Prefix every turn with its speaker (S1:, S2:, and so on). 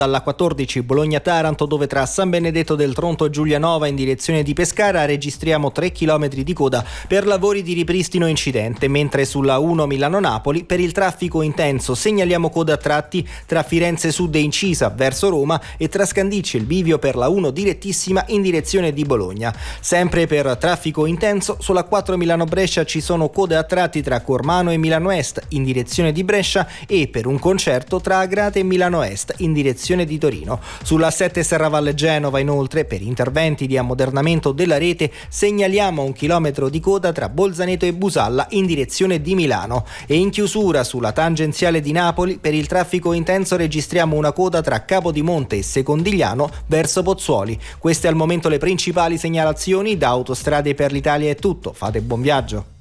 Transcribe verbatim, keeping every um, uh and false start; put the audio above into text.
S1: Alla quattordici Bologna-Taranto, dove tra San Benedetto del Tronto e Giulianova in direzione di Pescara registriamo tre chilometri di coda per lavori di ripristino incidente, mentre sulla uno Milano-Napoli per il traffico intenso segnaliamo coda a tratti tra Firenze Sud e Incisa verso Roma e tra Scandicci e il bivio per la uno direttissima in direzione di Bologna. Sempre per traffico intenso sulla quattro Milano-Brescia ci sono code a tratti tra Cormano e Milano Est in direzione di Brescia e per un concerto tra Agrate e Milano Est in direzione di Torino. Sulla sette Serravalle Genova inoltre per interventi di ammodernamento della rete segnaliamo un chilometro di coda tra Bolzaneto e Busalla in direzione di Milano e in chiusura sulla tangenziale di Napoli per il traffico intenso registriamo una coda tra Capodimonte e Secondigliano verso Pozzuoli. Queste al momento le principali segnalazioni. Da Autostrade per l'Italia è tutto, fate buon viaggio.